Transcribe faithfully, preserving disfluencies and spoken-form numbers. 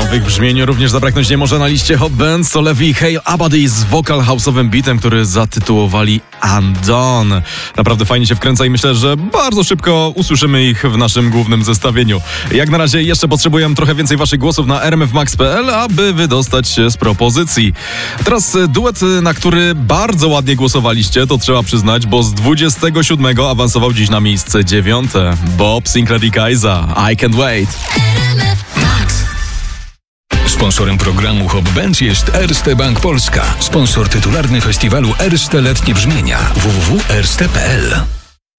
w ich brzmieniu również zabraknąć nie może na liście Hot Band, Solevi i Hale Abadi z vocal house'owym beatem, który zatytułowali Undone. Naprawdę fajnie się wkręca i myślę, że bardzo szybko usłyszymy ich w naszym głównym zestawieniu. Jak na razie jeszcze potrzebuję trochę więcej waszych głosów na r m f max kropka p l, aby wydostać się z propozycji. Teraz duet, na który bardzo ładnie głosowaliście, to trzeba przyznać, bo z dwudziestego siódmego awansował dziś na miejsce dziewiąte. Bob Sinclair i Kaiza, I Can't Wait. Sponsorem programu Hot Band jest Erste Bank Polska, sponsor tytularny festiwalu Erste Letnie Brzmienia w w w kropka erste kropka p l.